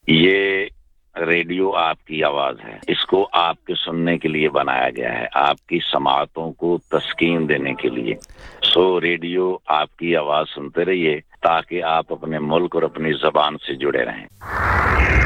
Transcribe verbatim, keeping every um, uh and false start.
ये रेडियो आपकी आवाज है, इसको आपके सुनने के लिए बनाया गया है, आपकी समातों को तस्कीन देने के लिए। सो रेडियो आपकी आवाज सुनते रहिए ताकि आप अपने मुल्क और अपनी ज़बान से जुड़े रहें।